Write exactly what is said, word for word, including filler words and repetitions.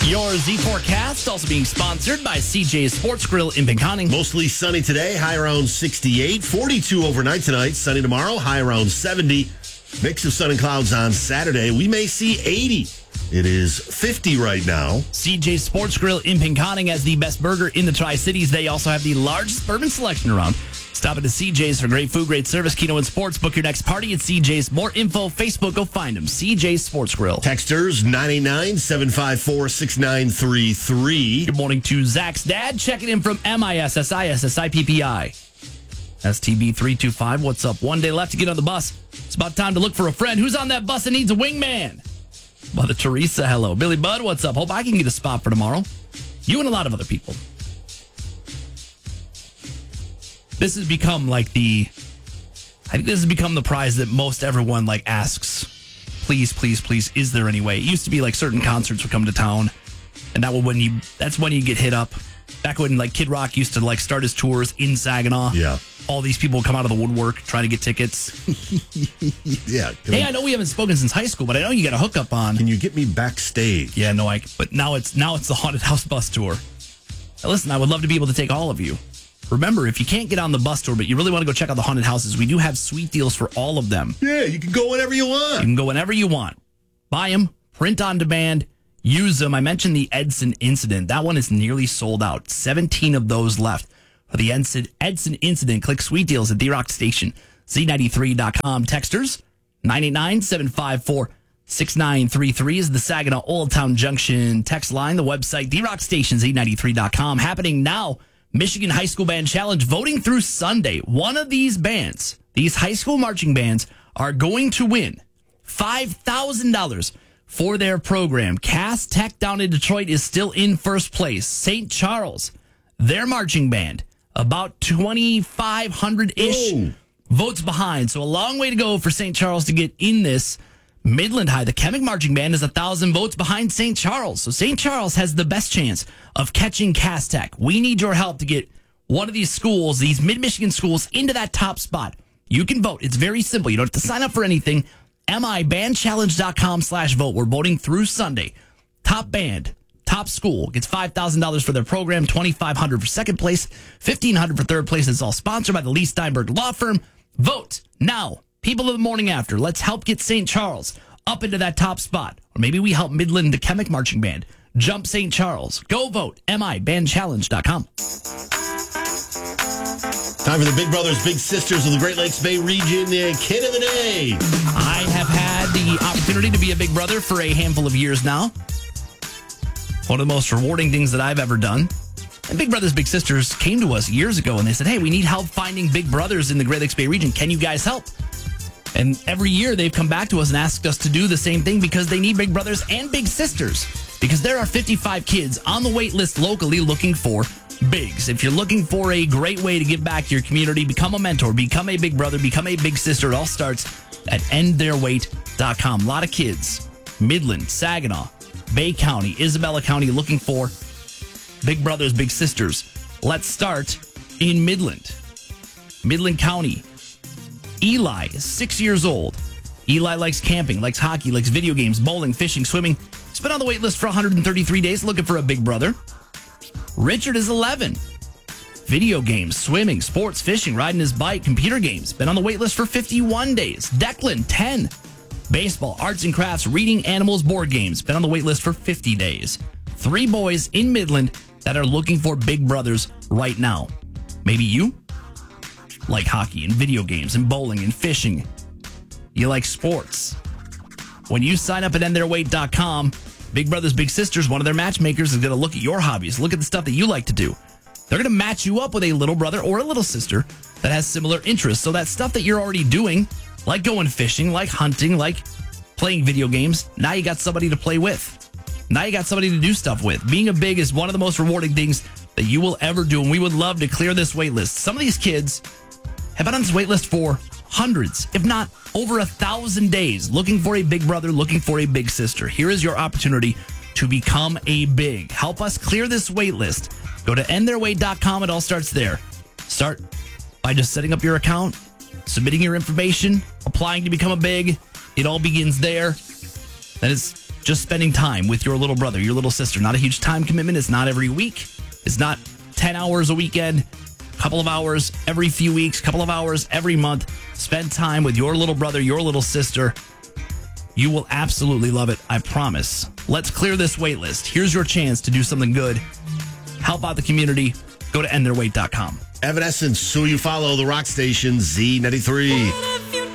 Your Z forecast also being sponsored by C J's Sports Grill in Pinconning. Mostly sunny today, high around sixty-eight. forty-two overnight tonight, sunny tomorrow, high around seventy. Mix of sun and clouds on Saturday. We may see eighty. It is fifty right now. C J's Sports Grill in Pinconning has the best burger in the Tri-Cities. They also have the largest bourbon selection around. Stop at C J's for great food, great service, Keno and sports. Book your next party at C J's. More info, Facebook, go find them. C J's Sports Grill. Texters, nine eight nine, seven five four, six nine three three. Good morning to Zach's dad, checking in from M I S S I S S I P P I. S T B three two five, what's up? One day left to get on the bus. It's about time to look for a friend. Who's on that bus and needs a wingman? Mother Teresa, hello. Billy Bud, what's up? Hope I can get a spot for tomorrow. You and a lot of other people. This has become like the, I think this has become the prize that most everyone like asks. Please, please, please, is there any way? It used to be like certain concerts would come to town, and that would when you, that's when you get hit up. Back when like Kid Rock used to like start his tours in Saginaw. Yeah. All these people would come out of the woodwork trying to get tickets. Yeah. Hey, I know we haven't spoken since high school, but I know you got a hookup on. Can you get me backstage? Yeah, no, I. But now it's now it's the Haunted House bus tour. Now listen, I would love to be able to take all of you. Remember, if you can't get on the bus tour, but you really want to go check out the haunted houses, we do have sweet deals for all of them. Yeah, you can go whenever you want. You can go whenever you want. Buy them, print on demand, use them. I mentioned the Edson incident. That one is nearly sold out. seventeen of those left. For the Edson, Edson incident, click sweet deals at the rock station, Z ninety-three dot com. Texters, nine eight nine, seven five four, six nine three three is the Saginaw Old Town Junction text line. The website, the rock station, Z ninety-three dot com. Happening now. Michigan High School Band Challenge, voting through Sunday. One of these bands, these high school marching bands, are going to win five thousand dollars for their program. Cass Tech down in Detroit is still in first place. Saint Charles, their marching band, about twenty-five hundred-ish Whoa. votes behind. So a long way to go for Saint Charles to get in this. Midland High, the Chemic Marching Band, is one thousand votes behind Saint Charles. So Saint Charles has the best chance of catching Cass Tech. We need your help to get one of these schools, these mid-Michigan schools, into that top spot. You can vote. It's very simple. You don't have to sign up for anything. mibandchallenge.com slash vote. We're voting through Sunday. Top band, top school gets five thousand dollars for their program, twenty-five hundred dollars for second place, fifteen hundred dollars for third place. It's all sponsored by the Lee Steinberg Law Firm. Vote now. People of the morning after, let's help get Saint Charles up into that top spot. Or maybe we help Midland, the Chemic Marching Band, jump Saint Charles. Go vote. mibandchallenge dot com. Time for the Big Brothers, Big Sisters of the Great Lakes Bay region. Uh, kid of the day. I have had the opportunity to be a big brother for a handful of years now. One of the most rewarding things that I've ever done. And Big Brothers, Big Sisters came to us years ago and they said, hey, we need help finding big brothers in the Great Lakes Bay region. Can you guys help? And every year they've come back to us and asked us to do the same thing because they need big brothers and big sisters. Because there are fifty-five kids on the wait list locally looking for bigs. If you're looking for a great way to give back to your community, become a mentor, become a big brother, become a big sister. It all starts at end their wait dot com. A lot of kids, Midland, Saginaw, Bay County, Isabella County, looking for big brothers, big sisters. Let's start in Midland. Midland County. Eli is six years old. Eli likes camping, likes hockey, likes video games, bowling, fishing, swimming. He's been on the wait list for one hundred thirty-three days looking for a big brother. Richard is eleven. Video games, swimming, sports, fishing, riding his bike, computer games. Been on the wait list for fifty-one days. Declan, ten. Baseball, arts and crafts, reading, animals, board games. Been on the wait list for fifty days. Three boys in Midland that are looking for big brothers right now. Maybe you like hockey and video games and bowling and fishing. You like sports. When you sign up at end their wait dot com, Big Brothers Big Sisters, one of their matchmakers, is going to look at your hobbies, look at the stuff that you like to do. They're going to match you up with a little brother or a little sister that has similar interests. So that stuff that you're already doing, like going fishing, like hunting, like playing video games, now you got somebody to play with. Now you got somebody to do stuff with. Being a big is one of the most rewarding things that you will ever do, and we would love to clear this wait list. Some of these kids have been on this wait list for hundreds, if not over a thousand days, looking for a big brother, looking for a big sister. Here is your opportunity to become a big. Help us clear this wait list. Go to end their wait dot com. It all starts there. Start by just setting up your account, submitting your information, applying to become a big. It all begins there. Then it's just spending time with your little brother, your little sister. Not a huge time commitment. It's not every week. It's not ten hours a weekend, a couple of hours every few weeks, a couple of hours every month. Spend time with your little brother, your little sister. You will absolutely love it, I promise. Let's clear this wait list. Here's your chance to do something good. Help out the community. Go to end their wait dot com. Evanescence, who you follow, the rock station Z ninety-three.